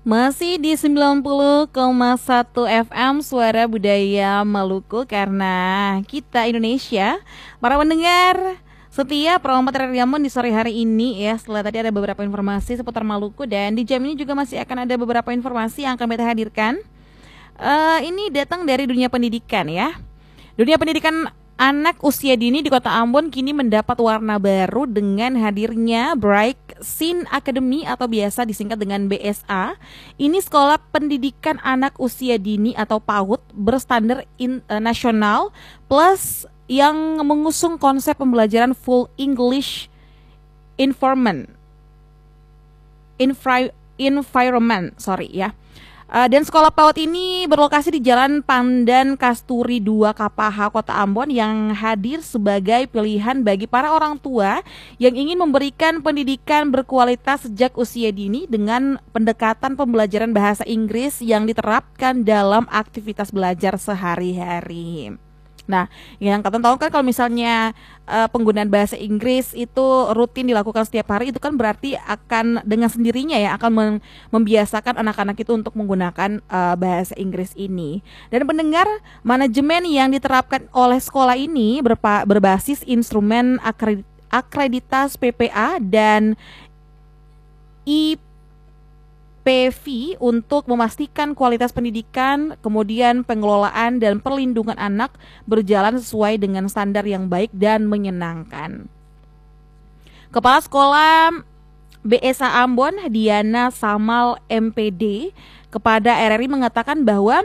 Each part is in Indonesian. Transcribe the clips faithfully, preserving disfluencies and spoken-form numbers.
Masih di sembilan puluh koma satu F M Suara Budaya Maluku, karena kita Indonesia. Para pendengar setia program Teriamun di sore hari ini ya. Setelah tadi ada beberapa informasi seputar Maluku, dan di jam ini juga masih akan ada beberapa informasi yang akan kita hadirkan. Uh, ini datang dari dunia pendidikan ya. Dunia pendidikan anak usia dini di Kota Ambon kini mendapat warna baru dengan hadirnya Bright Scene Academy atau biasa disingkat dengan B S A. Ini sekolah pendidikan anak usia dini atau PAUD berstandar in, uh, nasional plus yang mengusung konsep pembelajaran full English environment. Infri, environment, sorry ya. Uh, dan sekolah PAUD ini berlokasi di Jalan Pandan Kasturi dua Kapaha, Kota Ambon, yang hadir sebagai pilihan bagi para orang tua yang ingin memberikan pendidikan berkualitas sejak usia dini dengan pendekatan pembelajaran bahasa Inggris yang diterapkan dalam aktivitas belajar sehari-hari. Nah, yang kalian tahu kan kalau misalnya uh, penggunaan bahasa Inggris itu rutin dilakukan setiap hari, itu kan berarti akan dengan sendirinya ya akan mem- membiasakan anak-anak itu untuk menggunakan uh, bahasa Inggris ini. Dan pendengar, manajemen yang diterapkan oleh sekolah ini berpa- berbasis instrumen akredit- akreditas P P A dan I P V untuk memastikan kualitas pendidikan, kemudian pengelolaan dan perlindungan anak berjalan sesuai dengan standar yang baik dan menyenangkan. Kepala Sekolah B S A Ambon, Diana Samal M P D, kepada R R I mengatakan bahwa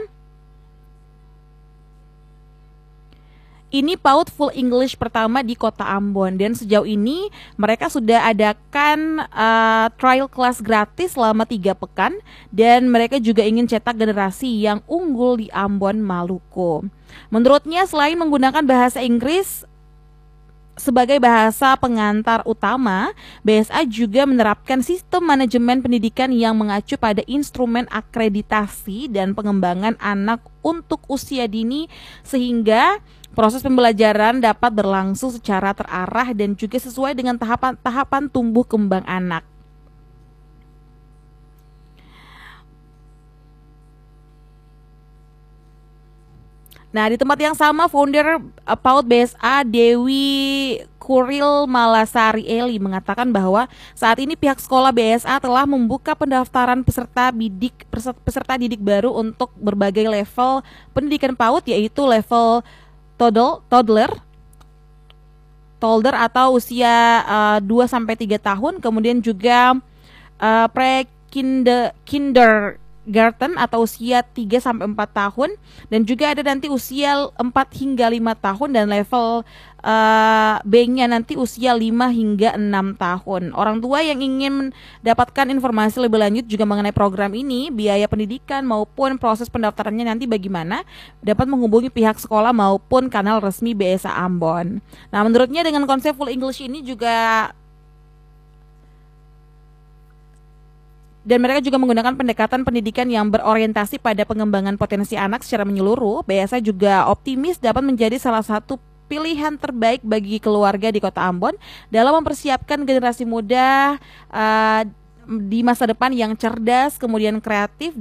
ini PAUD full English pertama di Kota Ambon, dan sejauh ini mereka sudah adakan uh, trial class gratis selama tiga pekan, dan mereka juga ingin cetak generasi yang unggul di Ambon, Maluku. Menurutnya, selain menggunakan bahasa Inggris sebagai bahasa pengantar utama, B S A juga menerapkan sistem manajemen pendidikan yang mengacu pada instrumen akreditasi dan pengembangan anak untuk usia dini, sehingga proses pembelajaran dapat berlangsung secara terarah dan juga sesuai dengan tahapan-tahapan tumbuh kembang anak. Nah, di tempat yang sama, founder PAUD B S A Dewi Kuril Malasari Eli mengatakan bahwa saat ini pihak sekolah B S A telah membuka pendaftaran peserta didik peserta didik baru untuk berbagai level pendidikan PAUD, yaitu level toddler, toddler, toddler atau usia uh, dua sampai tiga tahun, kemudian juga uh, pre-kinder kindergarten atau usia tiga sampai empat tahun, dan juga ada nanti usia empat hingga lima tahun, dan level uh, B-nya nanti usia lima hingga enam tahun. Orang tua yang ingin mendapatkan informasi lebih lanjut juga mengenai program ini, biaya pendidikan maupun proses pendaftarannya nanti bagaimana, dapat menghubungi pihak sekolah maupun kanal resmi B S A Ambon. Nah, menurutnya dengan konsep full English ini juga, dan mereka juga menggunakan pendekatan pendidikan yang berorientasi pada pengembangan potensi anak secara menyeluruh, B S A juga optimis dapat menjadi salah satu pilihan terbaik bagi keluarga di Kota Ambon dalam mempersiapkan generasi muda uh, di masa depan yang cerdas, kemudian kreatif,